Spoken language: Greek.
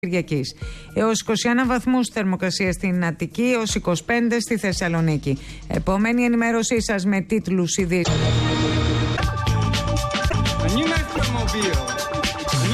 Κυριακής. Έως 21 βαθμούς θερμοκρασία στην Αττική, έως 25 στη Θεσσαλονίκη. Επόμενη ενημέρωσή σας με τίτλους ειδήσεων.